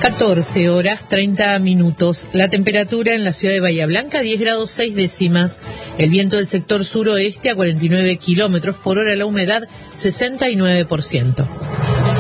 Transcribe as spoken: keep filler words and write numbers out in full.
catorce horas treinta minutos. La temperatura en la ciudad de Bahía Blanca, diez grados seis décimas. El viento del sector suroeste a cuarenta y nueve kilómetros por hora. La humedad, sesenta y nueve por ciento.